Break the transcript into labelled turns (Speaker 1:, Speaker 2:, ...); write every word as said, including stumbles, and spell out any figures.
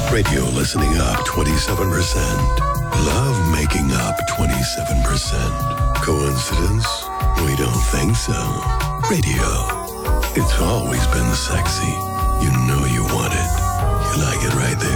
Speaker 1: Radio listening up twenty-seven percent. Love making up twenty-seven percent. Coincidence? We don't think so. Radio. It's always been sexy. You know you want it. You like it right there.